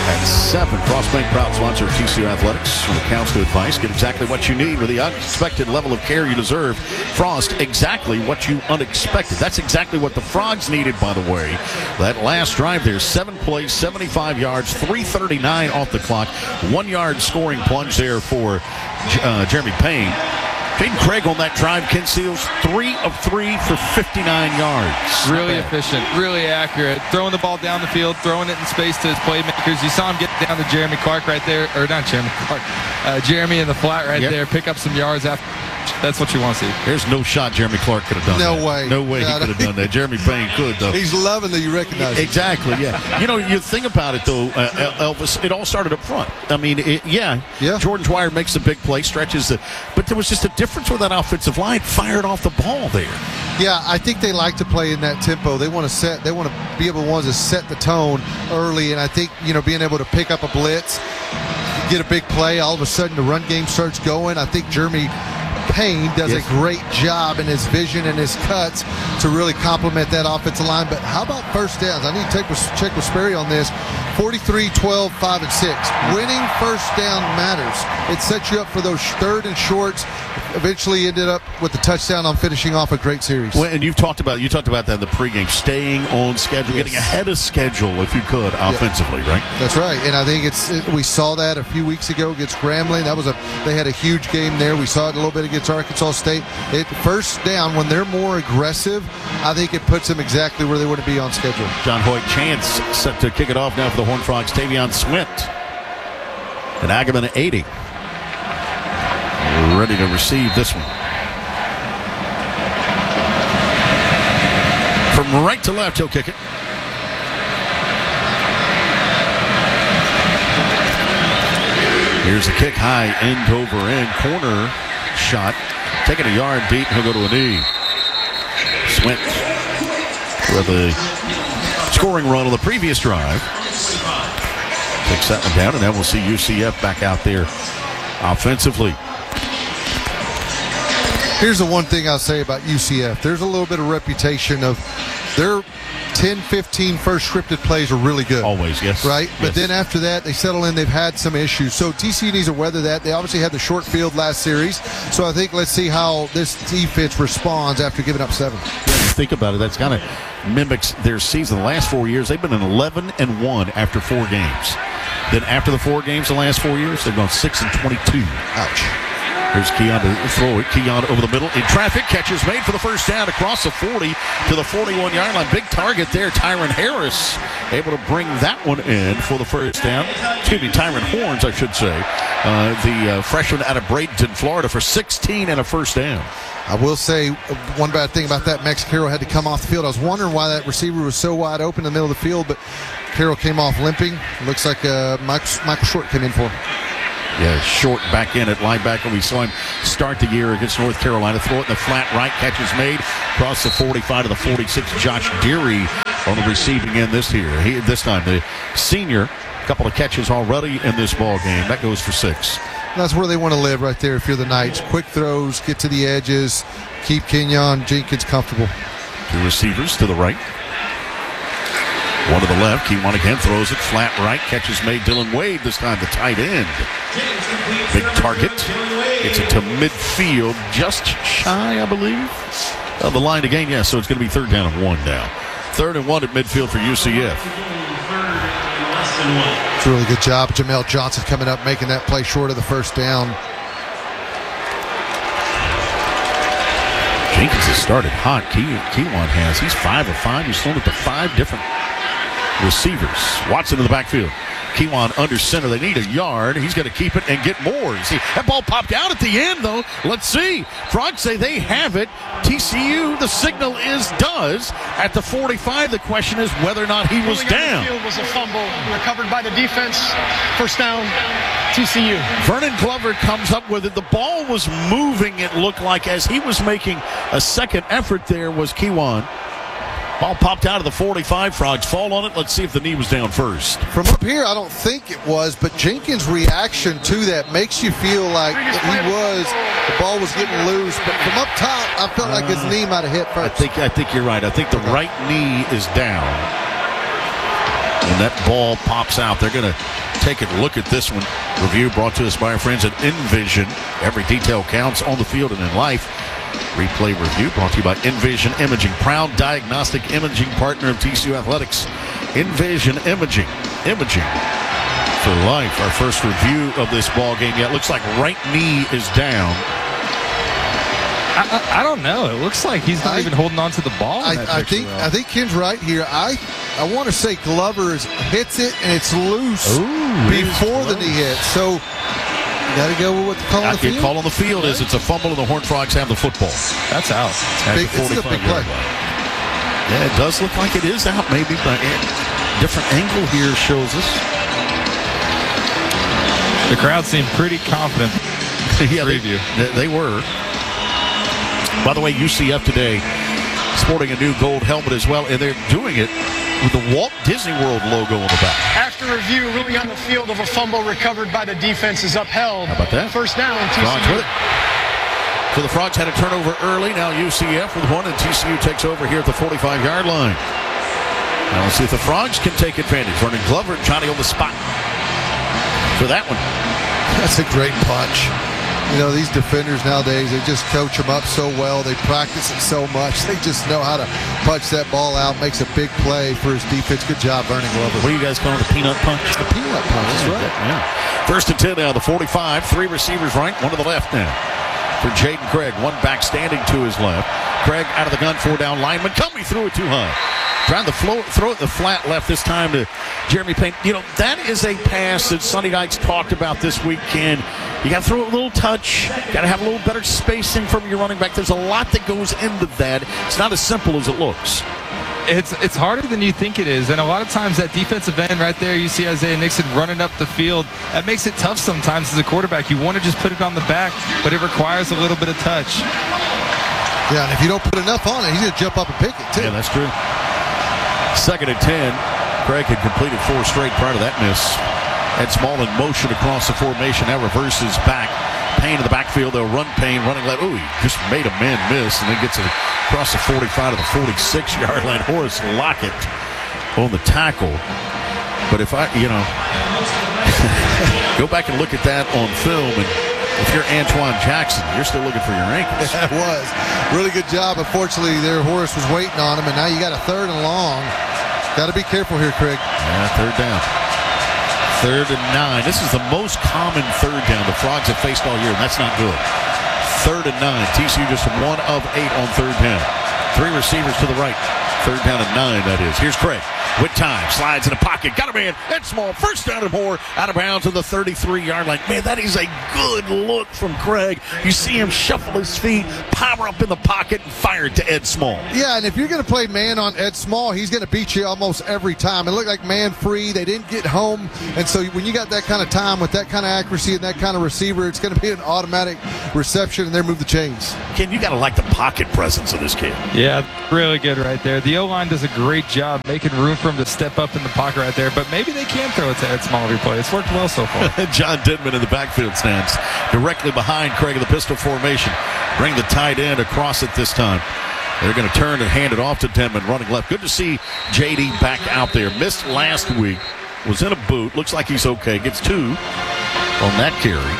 At 7, Frostbank, proud sponsor of TCU Athletics. When it counts to advice, get exactly what you need with the unexpected level of care you deserve. Frost, exactly what you unexpected. That's exactly what the Frogs needed, by the way. That last drive there, 7 plays, 75 yards, 3:39 off the clock. 1 yard scoring plunge there for Jeremy Payne. Jaden Craig on that drive, Ken Seals, 3 of 3 for 59 yards. Really efficient, really accurate. Throwing the ball down the field, throwing it in space to his playmakers. You saw him get down to Jeremy Clark right there, or not Jeremy Clark, Jeremy in the flat right there, pick up some yards after. That's what you want to see. There's no shot Jeremy Clark could have done that. No way. No way he could have done that. Jeremy Payne could, though. He's loving that you recognize him. Exactly, yeah. You know, you think about it, though, Elvis, it all started up front. I mean, Jordan Dwyer makes a big play, stretches the – but there was just a difference with that offensive line, fired off the ball there. Yeah, I think they like to play in that tempo. They want to be able to set the tone early, and I think, being able to pick up a blitz, get a big play, all of a sudden the run game starts going. I think Jeremy Payne does a great job in his vision and his cuts to really complement that offensive line. But how about first downs? I need to check with Sperry on this. 43, 12, 5, and 6. Winning first down matters. It sets you up for those third and shorts. Eventually ended up with the touchdown on finishing off a great series. Well, and you talked about that in the pregame, staying on schedule, getting ahead of schedule if you could offensively, right? That's right. And I think we saw that a few weeks ago against Grambling. They had a huge game there. We saw it a little bit against Arkansas State. First down, when they're more aggressive, I think it puts them exactly where they want to be on schedule. John Hoyt chance set to kick it off now for the Horned Frogs. Tavion Swint at Aghaman 80. Ready to receive this one. From right to left, he'll kick it. Here's the kick, high, end over end, corner shot. Taking a yard beat, he'll go to a knee. Swint with a scoring run on the previous drive. Takes that one down, and then we'll see UCF back out there offensively. Here's the one thing I'll say about UCF. There's a little bit of reputation of their 10, 15 first scripted plays are really good. Always, yes. Right? Yes. But then after that, they settle in. They've had some issues. So TCU needs to weather that. They obviously had the short field last series. So I think let's see how this defense responds after giving up 7. Think about it. That's kind of mimics their season. The last 4 years, they've been 11-1 after 4 games. Then after the 4 games the last 4 years, they've gone 6-22. Ouch. Here's Keon to throw it. Keon over the middle. In traffic, catches made for the first down across the 40 to the 41-yard line. Big target there. Tyron Harris able to bring that one in for the first down. Excuse me, Tyron Horns, I should say. The freshman out of Bradenton, Florida, for 16 and a first down. I will say one bad thing about that, Max Carroll had to come off the field. I was wondering why that receiver was so wide open in the middle of the field, but Carroll came off limping. Looks like Michael Short came in for him. Yeah, Short back in at linebacker. We saw him start the year against North Carolina. Throw it in the flat right. Catches made. Across the 45 to the 46. Josh Deary on the receiving end this time. The senior, a couple of catches already in this ball game. That goes for 6. That's where they want to live right there if you're the Knights. Quick throws, get to the edges, keep Kenyon Jenkins comfortable. 2 receivers to the right. 1 to the left. Keon again throws it flat right. Catches made. Dylan Wade this time, the tight end. Big target. It's into midfield, just shy, I believe, of the line to gain. Yeah, so it's going to be 3rd down and 1 now. 3rd and 1 at midfield for UCF. It's a really good job. Jamel Johnson coming up, making that play short of the first down. Jenkins has started hot. Keon has. He's 5 of 5. He's thrown it to 5 different receivers. Watson in the backfield. Keon under center. They need a yard. He's going to keep it and get more. You see, that ball popped out at the end, though. Let's see. Frogs say they have it. TCU, the signal does. At the 45, the question is whether or not he was down. The field was a fumble recovered by the defense. First down, TCU. Vernon Glover comes up with it. The ball was moving, it looked like, as he was making a second effort there was Keon. Ball popped out of the 45. Frogs fall on it. Let's see if the knee was down first. From up here, I don't think it was, but Jenkins' reaction to that makes you feel like the ball was getting loose. But from up top, I felt like his knee might have hit first. I think you're right. I think the right knee is down. When that ball pops out, they're going to take a look at this one. Review brought to us by our friends at Envision. Every detail counts on the field and in life. Replay review brought to you by Envision Imaging, proud diagnostic imaging partner of TCU Athletics. Envision Imaging. Imaging for life. Our first review of this ball game. Yeah, it looks like right knee is down. I don't know. It looks like he's not even holding on to the ball. I think Ken's right here. I want to say Glover hits it and it's loose before the knee hits. So you got to go with what the call on the field. Call on the field is it's a fumble and the Horned Frogs have the football. That's out. It's a big play. Yeah, it does look like it is out. Maybe, but different angle here shows us. The crowd seemed pretty confident. Yeah, they were. By the way, UCF today sporting a new gold helmet as well, and they're doing it with the Walt Disney World logo on the back. After review, ruling on the field of a fumble recovered by the defense is upheld. How about that? First down, TCU. Frogs with it. So the Frogs had a turnover early. Now UCF with one, and TCU takes over here at the 45-yard line. Now let's see if the Frogs can take advantage. Vernon Glover and Johnny on the spot for that one. That's a great punch. You know, these defenders nowadays, they just coach them up so well. They practice it so much. They just know how to punch that ball out. Makes a big play for his defense. Good job, Vernon Glover. What do you guys call it? The peanut punch? The peanut punch, that's right. Yeah. First and 10 now, the 45. Three receivers right, one to the left now. For Jaden Craig, one back standing to his left. Craig out of the gun, 4 down lineman. He threw it too high. Trying to throw it the flat left this time to Jeremy Payne. You know, that is a pass that Sonny Dykes talked about this weekend. You got to throw it a little touch. Got to have a little better spacing from your running back. There's a lot that goes into that. It's not as simple as it looks. It's harder than you think it is, and a lot of times that defensive end right there, you see Isaiah Nixon running up the field. That makes it tough sometimes as a quarterback. You want to just put it on the back, but it requires a little bit of touch. Yeah, and if you don't put enough on it, he's going to jump up and pick it, too. Yeah, that's true. Second and 10. Craig had completed 4 straight prior to that miss. Ed Small in motion across the formation. Now reverses back. Payne in the backfield. They'll run Payne running left. Ooh, he just made a man miss and then gets it across the 45 to the 46-yard line. Horace Lockett on the tackle. But if go back and look at that on film, and if you're Antoine Jackson, you're still looking for your ankles. That was. Really good job. Unfortunately, Horace was waiting on him, and now you got a 3rd and long. Got to be careful here, Craig. Yeah, 3rd down. 3rd and 9. This is the most common 3rd down the Frogs have faced all year, and that's not good. 3rd and 9. TCU just 1 of 8 on 3rd down. 3 receivers to the right. 3rd down and 9, that is. Here's Craig. With time, slides in the pocket, got a man, Ed Small, first down and more, out of bounds at the 33-yard line. Man, that is a good look from Craig. You see him shuffle his feet, power up in the pocket, and fire it to Ed Small. Yeah, and if you're going to play man on Ed Small, he's going to beat you almost every time. It looked like man free. They didn't get home, and so when you got that kind of time with that kind of accuracy and that kind of receiver, it's going to be an automatic reception, and they move the chains. Ken, you got to like the pocket presence of this kid. Yeah, really good right there. The O-line does a great job making room for him to step up in the pocket right there, but maybe they can throw it to Ed Small every play. It's worked well so far. John Denman in the backfield stands directly behind Craig in the pistol formation. Bring the tight end across it this time. They're going to turn and hand it off to Denman running left. Good to see J.D. back out there. Missed last week. Was in a boot. Looks like he's okay. Gets 2 on that carry.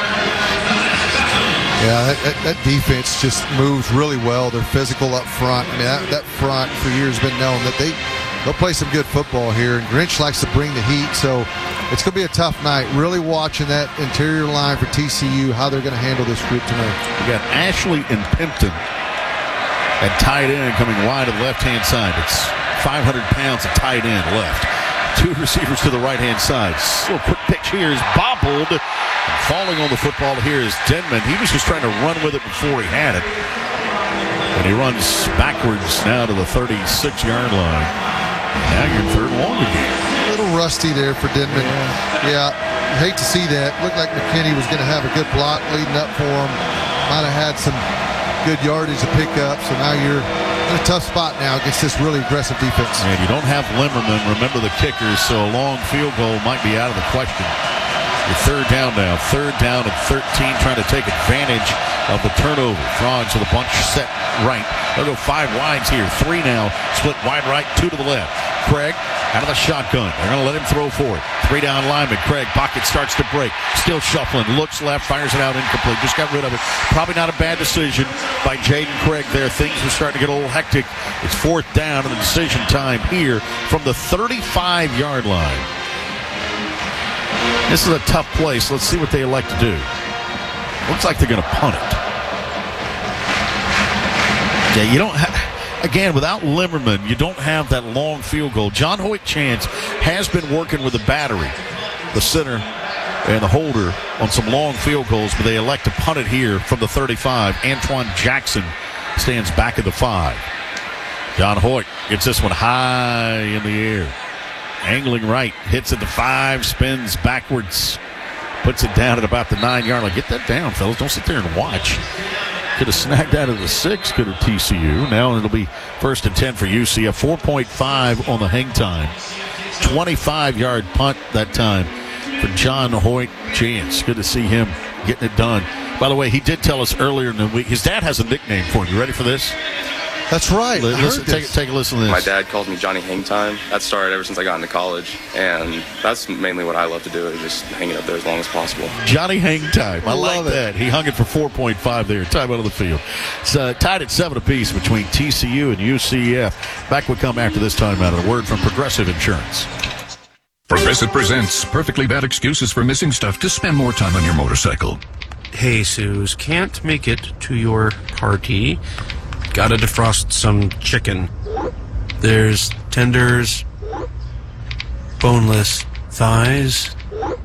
Yeah, that defense just moves really well. They're physical up front. I mean, that front for years has been known that they'll play some good football here. And Grinch likes to bring the heat, so it's going to be a tough night. Really watching that interior line for TCU, how they're going to handle this group tonight. We got Ashley and Pimpton at tight end coming wide to the left-hand side. It's 500 pounds of tight end left. 2 receivers to the right-hand side. A little quick pitch here is bobbled. And falling on the football here is Denman. He was just trying to run with it before he had it. And he runs backwards now to the 36-yard line. Now you're 3rd and long again. A little rusty there for Denman. Yeah, hate to see that. Looked like McKinney was going to have a good block leading up for him. Might have had some good yardage to pick up. So now you're in a tough spot now against this really aggressive defense. And you don't have Limmerman. Remember the kickers, so a long field goal might be out of the question. Your 3rd down now. 3rd down at 13, trying to take advantage of the turnover. Frogs with a bunch set right. They'll go 5 wides here. 3 now. Split wide right, 2 to the left. Craig out of the shotgun. They're going to let him throw for it. 3-down lineman. Craig, pocket starts to break. Still shuffling. Looks left, fires it out incomplete. Just got rid of it. Probably not a bad decision by Jaden Craig there. Things are starting to get a little hectic. It's 4th down, and the decision time here from the 35-yard line. This is a tough place. Let's see what they elect to do. Looks like they're going to punt it. Yeah, you don't have... Again, without Limmerman, you don't have that long field goal. John Hoyt Chance has been working with the battery, the center and the holder, on some long field goals, but they elect to punt it here from the 35. Antoine Jackson stands back at the 5. John Hoyt gets this one high in the air. Angling right, hits at the 5, spins backwards, puts it down at about the 9-yard line. Get that down, fellas. Don't sit there and watch. Could have snagged out of the 6, could have TCU. Now it'll be 1st and 10 for UCF. 4.5 on the hang time. 25-yard punt that time for John Hoyt Chance. Good to see him getting it done. By the way, he did tell us earlier in the week, his dad has a nickname for him. You ready for this? That's right. Listen, take a listen to this. My dad calls me Johnny Hangtime. That started ever since I got into college, and that's mainly what I love to do, is just hang it up there as long as possible. Johnny Hangtime. I like Love it. that. He hung it for 4.5 there. Time out of the field. It's tied at 7 apiece between TCU and UCF. Back we come after this time out of the word from Progressive Insurance. Progressive presents perfectly bad excuses for missing stuff to spend more time on your motorcycle. Hey, Suze, can't make it to your party. Gotta defrost some chicken. There's tenders, boneless thighs.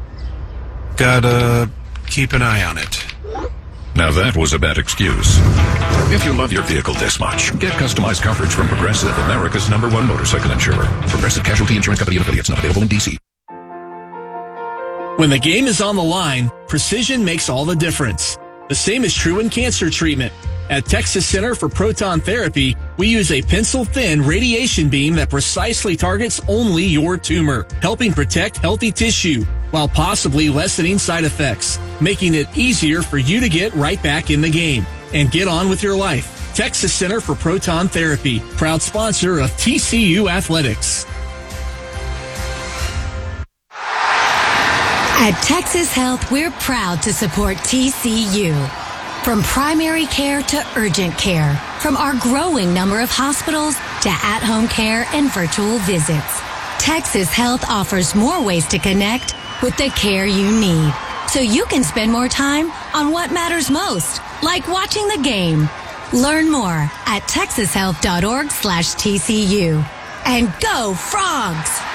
Gotta keep an eye on it. Now that was a bad excuse. If you love your vehicle this much, get customized coverage from Progressive, America's #1 motorcycle insurer. Progressive Casualty Insurance Company and affiliates, not available in D.C. When the game is on the line, precision makes all the difference. The same is true in cancer treatment. At Texas Center for Proton Therapy, we use a pencil-thin radiation beam that precisely targets only your tumor, helping protect healthy tissue while possibly lessening side effects, making it easier for you to get right back in the game and get on with your life. Texas Center for Proton Therapy, proud sponsor of TCU Athletics. At Texas Health, we're proud to support TCU. From primary care to urgent care, from our growing number of hospitals to at-home care and virtual visits, Texas Health offers more ways to connect with the care you need, so you can spend more time on what matters most, like watching the game. Learn more at texashealth.org/TCU. And go Frogs!